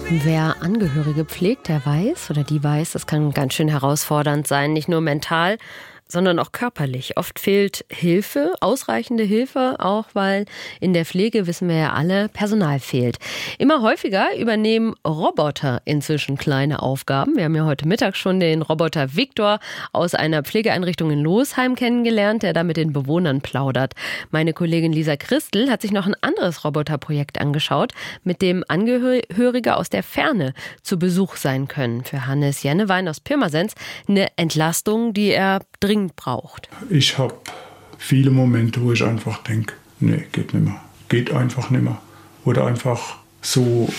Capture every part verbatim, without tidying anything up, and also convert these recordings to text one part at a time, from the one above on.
Wer Angehörige pflegt, der weiß oder die weiß, das kann ganz schön herausfordernd sein, nicht nur mental, sondern auch körperlich. Oft fehlt Hilfe, ausreichende Hilfe, auch weil in der Pflege, wissen wir ja alle, Personal fehlt. Immer häufiger übernehmen Roboter inzwischen kleine Aufgaben. Wir haben ja heute Mittag schon den Roboter Victor aus einer Pflegeeinrichtung in Losheim kennengelernt, der da mit den Bewohnern plaudert. Meine Kollegin Lisa Christel hat sich noch ein anderes Roboterprojekt angeschaut, mit dem Angehörige aus der Ferne zu Besuch sein können. Für Hannes Jennewein aus Pirmasens eine Entlastung, die er dringend braucht. Ich habe viele Momente, wo ich einfach denke, nee, geht nicht mehr. Geht einfach nicht mehr. Wo du einfach so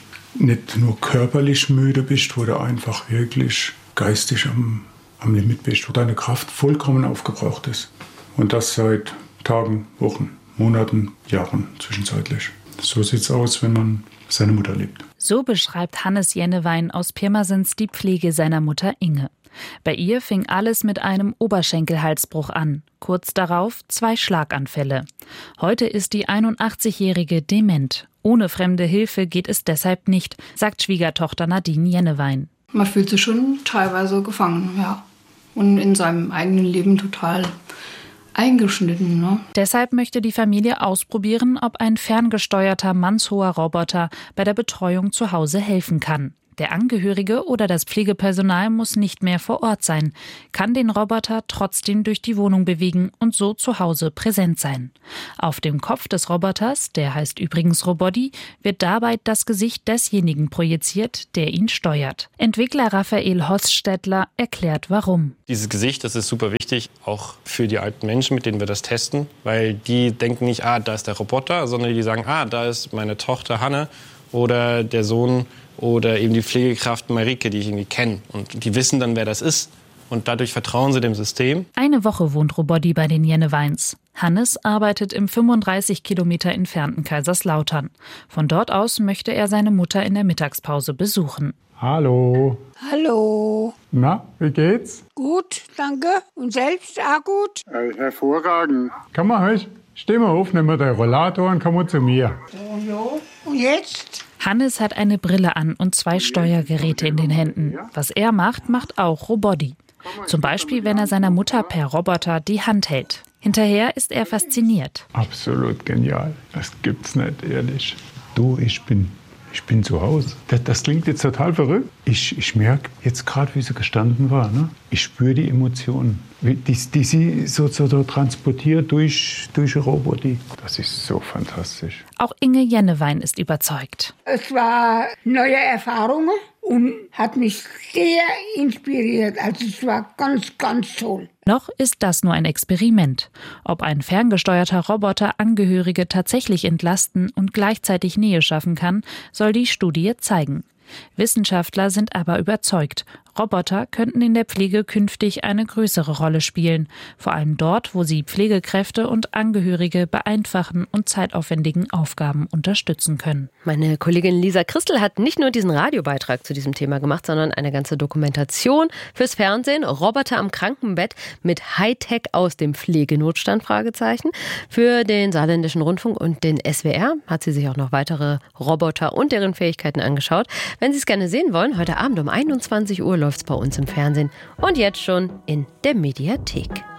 nicht nur körperlich müde bist, wo du einfach wirklich geistig am, am Limit bist, wo deine Kraft vollkommen aufgebraucht ist. Und das seit Tagen, Wochen, Monaten, Jahren zwischenzeitlich. So sieht's aus, wenn man seine Mutter liebt. So beschreibt Hannes Jennewein aus Pirmasens die Pflege seiner Mutter Inge. Bei ihr fing alles mit einem Oberschenkelhalsbruch an. Kurz darauf zwei Schlaganfälle. Heute ist die einundachtzigjährige dement. Ohne fremde Hilfe geht es deshalb nicht, sagt Schwiegertochter Nadine Jennewein. Man fühlt sich schon teilweise gefangen, ja. Und in seinem eigenen Leben total eingeschnitten. Ne? Deshalb möchte die Familie ausprobieren, ob ein ferngesteuerter mannshoher Roboter bei der Betreuung zu Hause helfen kann. Der Angehörige oder das Pflegepersonal muss nicht mehr vor Ort sein, kann den Roboter trotzdem durch die Wohnung bewegen und so zu Hause präsent sein. Auf dem Kopf des Roboters, der heißt übrigens Robody, wird dabei das Gesicht desjenigen projiziert, der ihn steuert. Entwickler Raphael Hosstädtler erklärt, warum. Dieses Gesicht, das ist super wichtig, auch für die alten Menschen, mit denen wir das testen, weil die denken nicht, ah, da ist der Roboter, sondern die sagen, ah, da ist meine Tochter Hanne oder der Sohn oder eben die Pflegekraft Marike, die ich irgendwie kenne. Und die wissen dann, wer das ist. Und dadurch vertrauen sie dem System. Eine Woche wohnt Robody bei den Jenneweins. Hannes arbeitet im fünfunddreißig Kilometer entfernten Kaiserslautern. Von dort aus möchte er seine Mutter in der Mittagspause besuchen. Hallo. Hallo. Na, wie geht's? Gut, danke. Und selbst auch gut? Äh, hervorragend. Komm mal, hör, steh mal auf, nimm mal den Rollator und komm mal zu mir. So, so. Und jetzt? Hannes hat eine Brille an und zwei Steuergeräte in den Händen. Was er macht, macht auch Robody. Zum Beispiel, wenn er seiner Mutter per Roboter die Hand hält. Hinterher ist er fasziniert. Absolut genial. Das gibt's nicht, ehrlich. Du, ich bin, ich bin zu Hause. Das, das klingt jetzt total verrückt. Ich, ich merke jetzt gerade, wie sie gestanden war. Ne? Ich spüre die Emotionen, die, die sie so, so, so transportiert durch, durch Robody. Das ist so fantastisch. Auch Inge Jennewein ist überzeugt. Es war neue Erfahrungen und hat mich sehr inspiriert. Also es war ganz, ganz toll. Noch ist das nur ein Experiment. Ob ein ferngesteuerter Roboter Angehörige tatsächlich entlasten und gleichzeitig Nähe schaffen kann, soll die Studie zeigen. Wissenschaftler sind aber überzeugt, Roboter könnten in der Pflege künftig eine größere Rolle spielen, vor allem dort, wo sie Pflegekräfte und Angehörige bei einfachen und zeitaufwendigen Aufgaben unterstützen können. Meine Kollegin Lisa Christel hat nicht nur diesen Radiobeitrag zu diesem Thema gemacht, sondern eine ganze Dokumentation fürs Fernsehen, Roboter am Krankenbett mit Hightech aus dem Pflegenotstand, Fragezeichen. Für den Saarländischen Rundfunk und den S W R hat sie sich auch noch weitere Roboter und deren Fähigkeiten angeschaut. Wenn Sie es gerne sehen wollen, heute Abend um einundzwanzig Uhr läuft es bei uns im Fernsehen und jetzt schon in der Mediathek.